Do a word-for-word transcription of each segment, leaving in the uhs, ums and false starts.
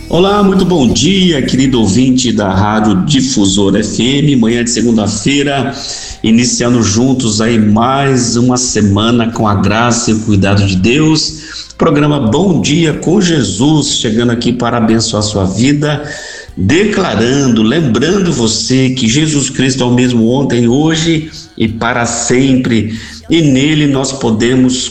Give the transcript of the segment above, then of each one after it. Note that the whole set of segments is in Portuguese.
Olá, muito bom dia, querido ouvinte da Rádio Difusora F M, manhã de segunda-feira, iniciando juntos aí mais uma semana com a graça e o cuidado de Deus. Programa Bom Dia com Jesus, chegando aqui para abençoar a sua vida, declarando, lembrando você que Jesus Cristo é o mesmo ontem, hoje e para sempre, e nele nós podemos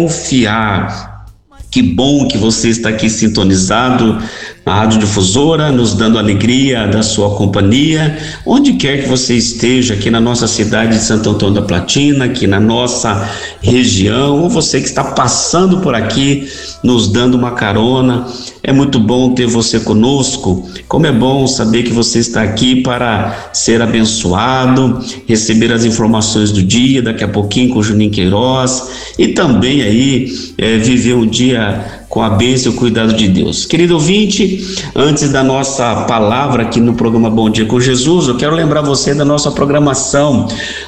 confiar. Que bom que você está aqui sintonizado na Rádio Difusora, nos dando alegria da sua companhia, onde quer que você esteja, aqui na nossa cidade de Santo Antônio da Platina, aqui na nossa região, ou você que está passando por aqui, nos dando uma carona. É muito bom ter você conosco. Como é bom saber que você está aqui para ser abençoado, receber as informações do dia, daqui a pouquinho com o Juninho Queiroz, e também aí é, viver um dia com a bênção e o cuidado de Deus. Querido ouvinte, antes da nossa palavra aqui no programa Bom Dia com Jesus, eu quero lembrar você da nossa programação.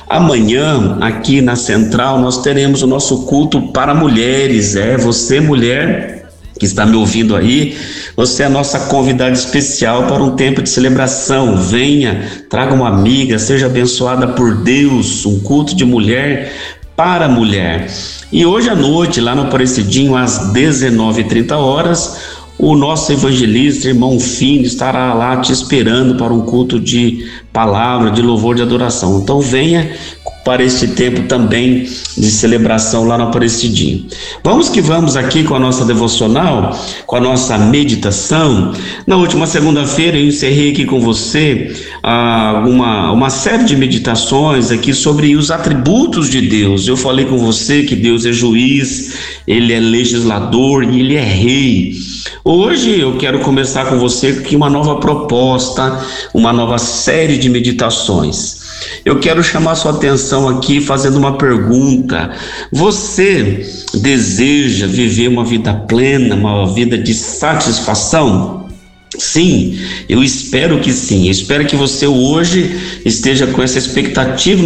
Amanhã, aqui na Central, nós teremos o nosso culto para mulheres. É, você mulher que está me ouvindo aí, você é a nossa convidada especial para um tempo de celebração. Venha, traga uma amiga, seja abençoada por Deus, um culto de mulher para mulher. E hoje à noite, lá no Aparecidinho, às dezenove e trinta horas, o nosso evangelista, irmão Fino, estará lá te esperando para um culto de palavra, de louvor, de adoração. Então venha para este tempo também de celebração lá no Aparecidinho. Vamos que vamos aqui com a nossa devocional, com a nossa meditação. Na última segunda-feira eu encerrei aqui com você ah, uma, uma série de meditações aqui sobre os atributos de Deus. Eu falei com você que Deus é juiz, Ele é legislador e Ele é rei. Hoje eu quero começar com você aqui uma nova proposta, uma nova série de meditações. Eu quero chamar sua atenção aqui fazendo uma pergunta. Você deseja viver uma vida plena, uma vida de satisfação? Sim, eu espero que sim. Eu espero que você hoje esteja com essa expectativa